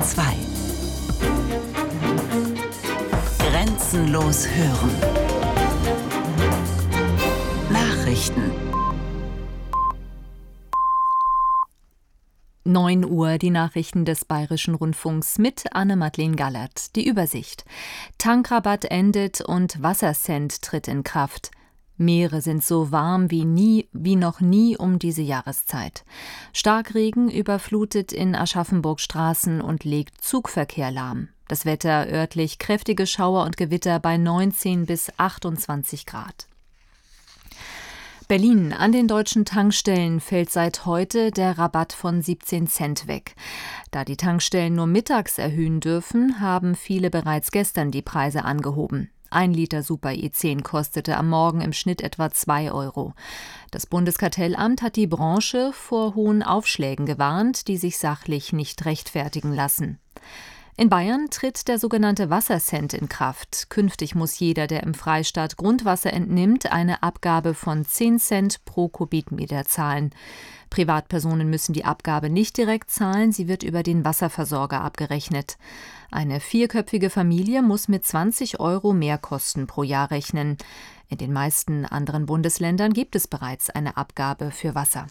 2. Grenzenlos hören. Nachrichten. 9 Uhr, die Nachrichten des Bayerischen Rundfunks mit Anne-Madeleine Gallert. Die Übersicht. Tankrabatt endet und Wassercent tritt in Kraft. Meere sind so warm wie noch nie um diese Jahreszeit. Starkregen überflutet in Aschaffenburg Straßen und legt Zugverkehr lahm. Das Wetter örtlich kräftige Schauer und Gewitter bei 19 bis 28 Grad. Berlin. An den deutschen Tankstellen fällt seit heute der Rabatt von 17 Cent weg. Da die Tankstellen nur mittags erhöhen dürfen, haben viele bereits gestern die Preise angehoben. 1 Liter Super E10 kostete am Morgen im Schnitt etwa 2 Euro. Das Bundeskartellamt hat die Branche vor hohen Aufschlägen gewarnt, die sich sachlich nicht rechtfertigen lassen. In Bayern tritt der sogenannte Wassercent in Kraft. Künftig muss jeder, der im Freistaat Grundwasser entnimmt, eine Abgabe von 10 Cent pro Kubikmeter zahlen. Privatpersonen müssen die Abgabe nicht direkt zahlen, sie wird über den Wasserversorger abgerechnet. Eine 4-köpfige Familie muss mit 20 Euro Mehrkosten pro Jahr rechnen. In den meisten anderen Bundesländern gibt es bereits eine Abgabe für Wasser.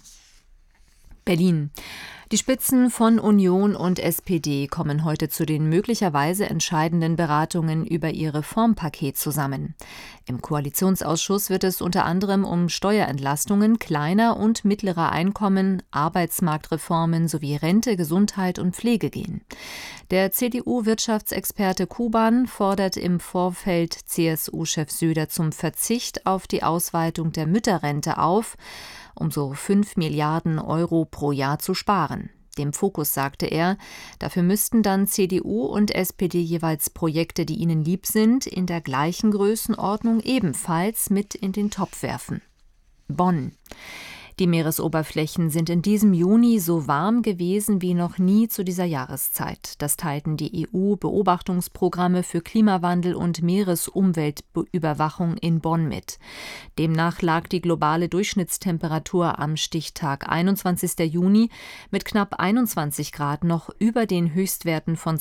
Berlin. Die Spitzen von Union und SPD kommen heute zu den möglicherweise entscheidenden Beratungen über ihr Reformpaket zusammen. Im Koalitionsausschuss wird es unter anderem um Steuerentlastungen kleiner und mittlerer Einkommen, Arbeitsmarktreformen sowie Rente, Gesundheit und Pflege gehen. Der CDU-Wirtschaftsexperte Kuban fordert im Vorfeld CSU-Chef Söder zum Verzicht auf die Ausweitung der Mütterrente auf, um so 5 Milliarden Euro pro Jahr zu sparen. Dem Fokus sagte er, dafür müssten dann CDU und SPD jeweils Projekte, die ihnen lieb sind, in der gleichen Größenordnung ebenfalls mit in den Topf werfen. Bonn. Die Meeresoberflächen sind in diesem Juni so warm gewesen wie noch nie zu dieser Jahreszeit. Das teilten die EU-Beobachtungsprogramme für Klimawandel und Meeresumweltüberwachung in Bonn mit. Demnach lag die globale Durchschnittstemperatur am Stichtag 21. Juni mit knapp 21 Grad noch über den Höchstwerten von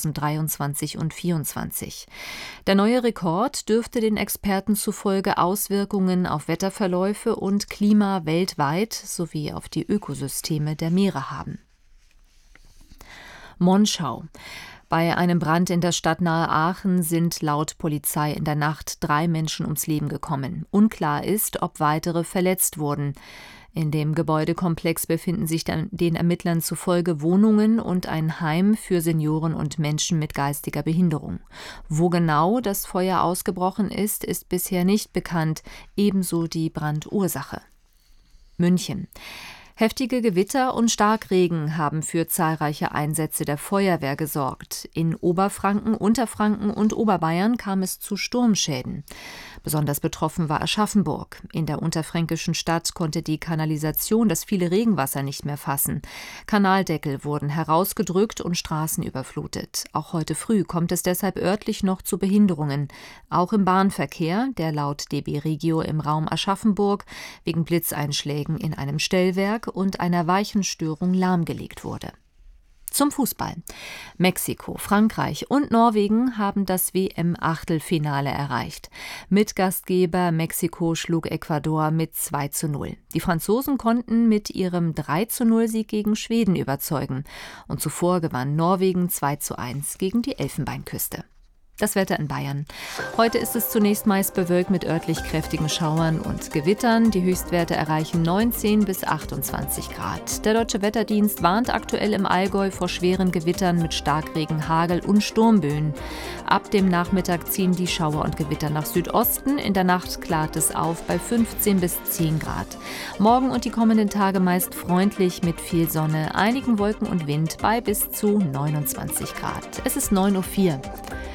2023 und 2024. Der neue Rekord dürfte den Experten zufolge Auswirkungen auf Wetterverläufe und Klima weltweit sowie auf die Ökosysteme der Meere haben. Monschau. Bei einem Brand in der Stadt nahe Aachen sind laut Polizei in der Nacht 3 Menschen ums Leben gekommen. Unklar ist, ob weitere verletzt wurden. In dem Gebäudekomplex befinden sich den Ermittlern zufolge Wohnungen und ein Heim für Senioren und Menschen mit geistiger Behinderung. Wo genau das Feuer ausgebrochen ist, ist bisher nicht bekannt, ebenso die Brandursache. München. Heftige Gewitter und Starkregen haben für zahlreiche Einsätze der Feuerwehr gesorgt. In Oberfranken, Unterfranken und Oberbayern kam es zu Sturmschäden. Besonders betroffen war Aschaffenburg. In der unterfränkischen Stadt konnte die Kanalisation das viele Regenwasser nicht mehr fassen. Kanaldeckel wurden herausgedrückt und Straßen überflutet. Auch heute früh kommt es deshalb örtlich noch zu Behinderungen. Auch im Bahnverkehr, der laut DB Regio im Raum Aschaffenburg wegen Blitzeinschlägen in einem Stellwerk und einer Weichenstörung lahmgelegt wurde. Zum Fußball. Mexiko, Frankreich und Norwegen haben das WM-Achtelfinale erreicht. Mitgastgeber Mexiko schlug Ecuador mit 2:0. Die Franzosen konnten mit ihrem 3:0-Sieg gegen Schweden überzeugen. Und zuvor gewann Norwegen 2:1 gegen die Elfenbeinküste. Das Wetter in Bayern. Heute ist es zunächst meist bewölkt mit örtlich kräftigen Schauern und Gewittern. Die Höchstwerte erreichen 19 bis 28 Grad. Der Deutsche Wetterdienst warnt aktuell im Allgäu vor schweren Gewittern mit Starkregen, Hagel und Sturmböen. Ab dem Nachmittag ziehen die Schauer und Gewitter nach Südosten. In der Nacht klart es auf bei 15 bis 10 Grad. Morgen und die kommenden Tage meist freundlich mit viel Sonne, einigen Wolken und Wind bei bis zu 29 Grad. Es ist 9:04 Uhr.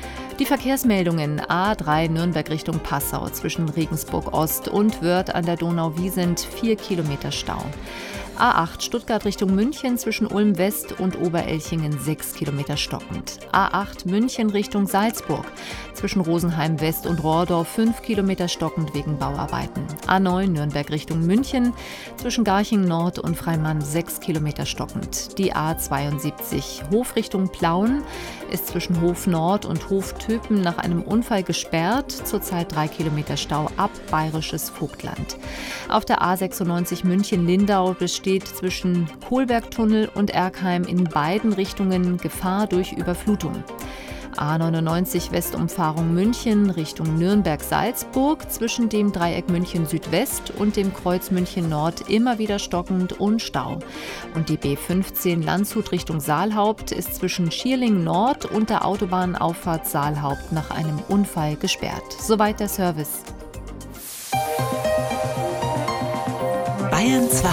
Die Verkehrsmeldungen: A3 Nürnberg Richtung Passau zwischen Regensburg Ost und Wörth an der Donau-Wiesent 4 Kilometer Stau. A8 Stuttgart Richtung München zwischen Ulm West und Oberelchingen 6 Kilometer stockend. A8 München Richtung Salzburg zwischen Rosenheim West und Rohrdorf 5 Kilometer stockend wegen Bauarbeiten. A9 Nürnberg Richtung München zwischen Garching Nord und Freimann 6 Kilometer stockend. Die A72 Hof Richtung Plauen ist zwischen Hof Nord und Hof Töpen nach einem Unfall gesperrt, zurzeit 3 Kilometer Stau ab Bayerisches Vogtland. Auf der A96 München-Lindau besteht zwischen Kohlbergtunnel und Erkheim in beiden Richtungen Gefahr durch Überflutung. A99 Westumfahrung München Richtung Nürnberg-Salzburg zwischen dem Dreieck München Südwest und dem Kreuz München Nord immer wieder stockend und Stau. Und die B15 Landshut Richtung Saalhaupt ist zwischen Schierling Nord und der Autobahnauffahrt Saalhaupt nach einem Unfall gesperrt. Soweit der Service. Bayern 2.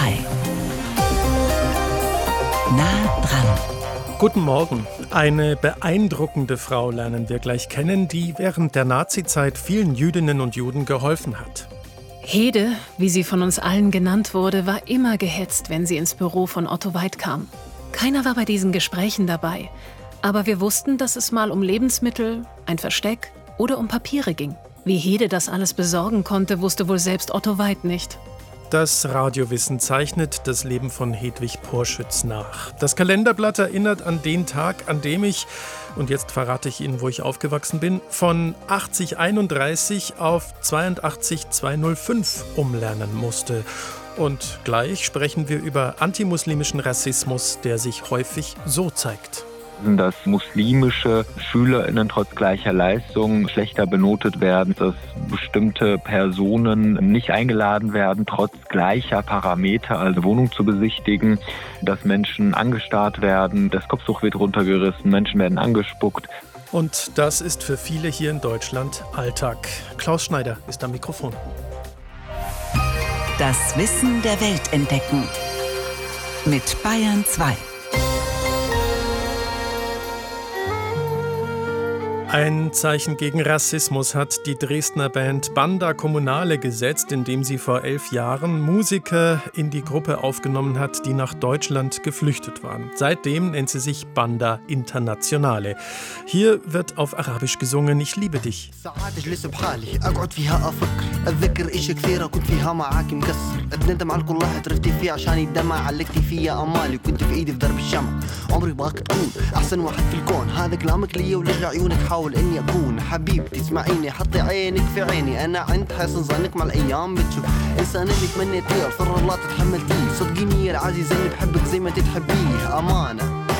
Nah dran. Guten Morgen. Eine beeindruckende Frau lernen wir gleich kennen, die während der Nazizeit vielen Jüdinnen und Juden geholfen hat. Hede, wie sie von uns allen genannt wurde, war immer gehetzt, wenn sie ins Büro von Otto Weid kam. Keiner war bei diesen Gesprächen dabei. Aber wir wussten, dass es mal um Lebensmittel, ein Versteck oder um Papiere ging. Wie Hede das alles besorgen konnte, wusste wohl selbst Otto Weid nicht. Das Radiowissen zeichnet das Leben von Hedwig Porschütz nach. Das Kalenderblatt erinnert an den Tag, an dem ich, und jetzt verrate ich Ihnen, wo ich aufgewachsen bin, von 8031 auf 82205 umlernen musste. Und gleich sprechen wir über antimuslimischen Rassismus, der sich häufig so zeigt. Dass muslimische SchülerInnen trotz gleicher Leistung schlechter benotet werden, dass bestimmte Personen nicht eingeladen werden, trotz gleicher Parameter, also Wohnung zu besichtigen, dass Menschen angestarrt werden, das Kopftuch wird runtergerissen, Menschen werden angespuckt. Und das ist für viele hier in Deutschland Alltag. Klaus Schneider ist am Mikrofon. Das Wissen der Welt entdecken. Mit Bayern 2. Ein Zeichen gegen Rassismus hat die Dresdner Band Banda Kommunale gesetzt, indem sie vor 11 Jahren Musiker in die Gruppe aufgenommen hat, die nach Deutschland geflüchtet waren. Seitdem nennt sie sich Banda Internationale. Hier wird auf Arabisch gesungen: Ich liebe dich. حاول اني اكون حبيبتي اسمعيني حطي عينك في عيني انا عند حسن ظنك مع الايام بتشوف انسان اللي تمنيتيه وصر الله تتحملتيه صدقيني يا العزيز اني بحبك زي ما تتحبيه امانه